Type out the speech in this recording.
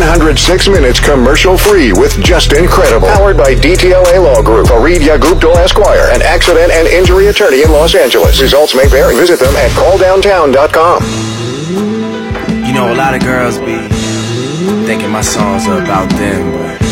106 minutes commercial-free with Just Incredible. Powered by DTLA Law Group, Fareed Yaguptal Esquire, an accident and injury attorney in Los Angeles. Results may vary. Visit them at calldowntown.com. You know, a lot of girls be thinking my songs are about them, but